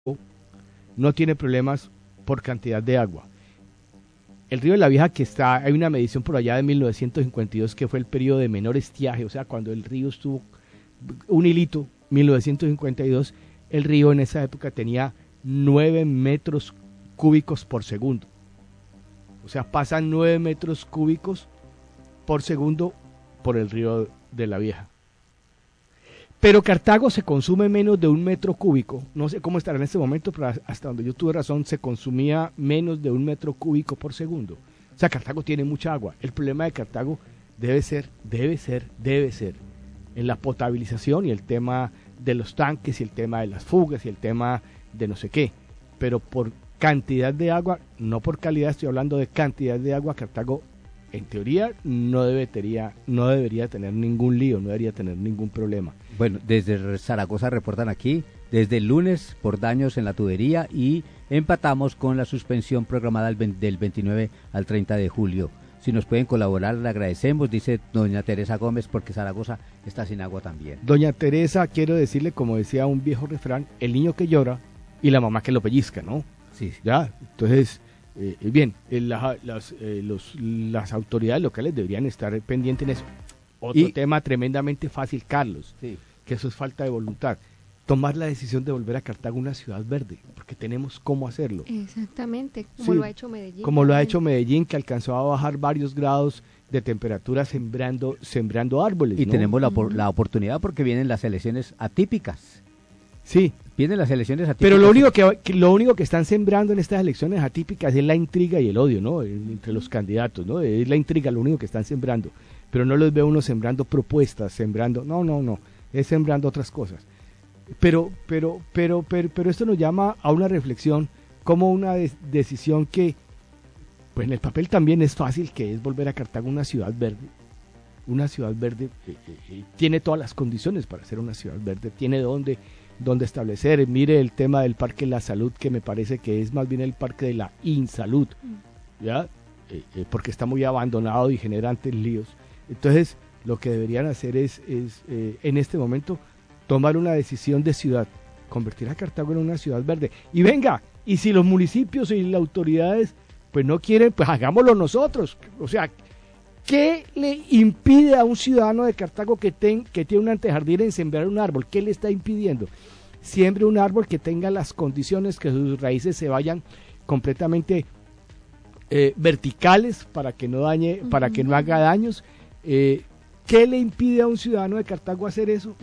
no tiene problemas por cantidad de agua. El río de la Vieja, hay una medición por allá de 1952 que fue el periodo de menor estiaje, o sea, cuando el río estuvo un hilito, 1952, el río en esa época tenía 9 metros cúbicos por segundo. O sea, pasan 9 metros cúbicos por segundo por el río de la Vieja. Pero Cartago se consume menos de 1 metro cúbico. No sé cómo estará en este momento, pero hasta donde yo tuve razón, se consumía menos de 1 metro cúbico por segundo. O sea, Cartago tiene mucha agua. El problema de Cartago debe ser en la potabilización y el tema de los tanques y el tema de las fugas y el tema de no sé qué. Pero por cantidad de agua, no por calidad, estoy hablando de cantidad de agua, Cartago en teoría no debería tener ningún lío, no debería tener ningún problema. Bueno, desde Zaragoza reportan aquí, desde el lunes por daños en la tubería, y empatamos con la suspensión programada del 29 al 30 de julio. Si nos pueden colaborar, le agradecemos, dice doña Teresa Gómez, porque Zaragoza está sin agua también. Doña Teresa, quiero decirle, como decía un viejo refrán, el niño que llora y la mamá que lo pellizca, ¿no? Sí. Ya, entonces, bien, las autoridades locales deberían estar pendientes en eso. Otro tema tremendamente fácil, Carlos, sí, que eso es falta de voluntad. Tomar la decisión de volver a Cartago una ciudad verde, porque tenemos cómo hacerlo. Exactamente, como lo ha hecho Medellín. Como lo ha hecho Medellín, que alcanzó a bajar varios grados de temperatura sembrando árboles. Y ¿no? tenemos la oportunidad porque vienen las elecciones atípicas. Sí. Vienen las elecciones atípicas. Pero lo único que están sembrando en estas elecciones atípicas es la intriga y el odio, ¿no? Entre los candidatos, ¿no? Es la intriga lo único que están sembrando. Pero no los veo uno sembrando propuestas, no, es sembrando otras cosas. Pero esto nos llama a una reflexión, como una decisión que, pues en el papel también es fácil, que es volver a Cartago una ciudad verde. Una ciudad verde tiene todas las condiciones para ser una ciudad verde, tiene donde establecer. Mire el tema del Parque de la Salud, que me parece que es más bien el Parque de la Insalud, ¿ya? Porque está muy abandonado y genera antes líos. Entonces, lo que deberían hacer es en este momento, tomar una decisión de ciudad, convertir a Cartago en una ciudad verde. Y venga, y si los municipios y las autoridades pues no quieren, pues hagámoslo nosotros. O sea, ¿qué le impide a un ciudadano de Cartago que tiene un antejardín en sembrar un árbol? ¿Qué le está impidiendo? Siembre un árbol que tenga las condiciones, que sus raíces se vayan completamente verticales para que no dañe, para que no haga daños. ¿Qué le impide a un ciudadano de Cartago hacer eso?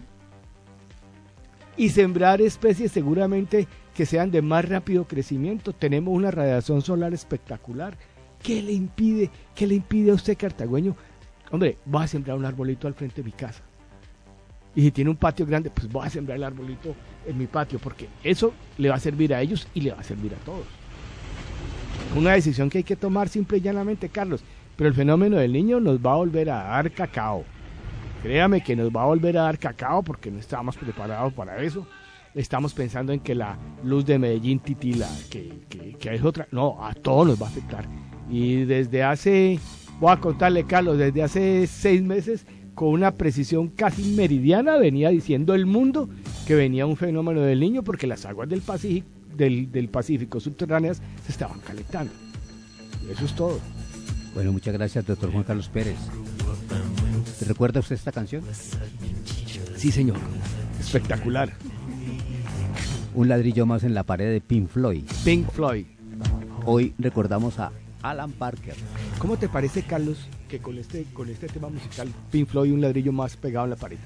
Y sembrar especies seguramente que sean de más rápido crecimiento. Tenemos una radiación solar espectacular. ¿Qué le impide a usted, cartagüeño? Hombre, voy a sembrar un arbolito al frente de mi casa. Y si tiene un patio grande, pues voy a sembrar el arbolito en mi patio, porque eso le va a servir a ellos y le va a servir a todos. Una decisión que hay que tomar simple y llanamente, Carlos. Pero el fenómeno del niño nos va a volver a dar cacao. Créame que nos va a volver a dar cacao, porque no estábamos preparados para eso. Estamos pensando en que la luz de Medellín titila, que es otra. No, a todos nos va a afectar. Y voy a contarle, Carlos, desde hace 6 meses, con una precisión casi meridiana, venía diciendo el mundo que venía un fenómeno del niño, porque las aguas del Pacífico subterráneas se estaban calentando. Eso es todo. Bueno, muchas gracias, doctor Juan Carlos Pérez. ¿Recuerda usted esta canción? Sí, señor. Espectacular. Un ladrillo más en la pared de Pink Floyd. Pink Floyd. Hoy recordamos a Alan Parker. ¿Cómo te parece, Carlos, que con este tema musical, Pink Floyd, un ladrillo más pegado en la pared?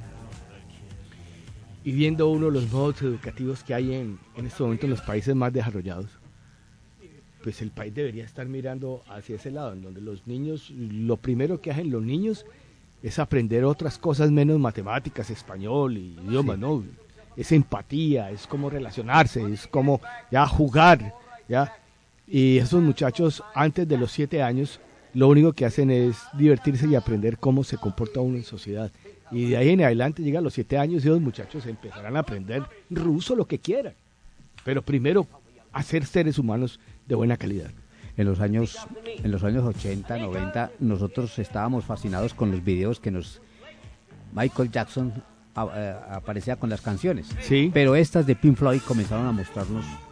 Y viendo uno de los modos educativos que hay en este momento en los países más desarrollados, pues el país debería estar mirando hacia ese lado, en donde los niños, lo primero que hacen los niños es aprender otras cosas menos matemáticas, español y idiomas, sí. ¿No? Es empatía, es cómo relacionarse, es cómo ya jugar, ya. Y esos muchachos antes de los 7 años lo único que hacen es divertirse y aprender cómo se comporta uno en sociedad. Y de ahí en adelante llega a los 7 años y los muchachos empezarán a aprender ruso, lo que quieran. Pero primero, hacer seres humanos de buena calidad. En los años 80, 90, nosotros estábamos fascinados con los videos que Michael Jackson aparecía con las canciones. Sí. Pero estas de Pink Floyd comenzaron a mostrarnos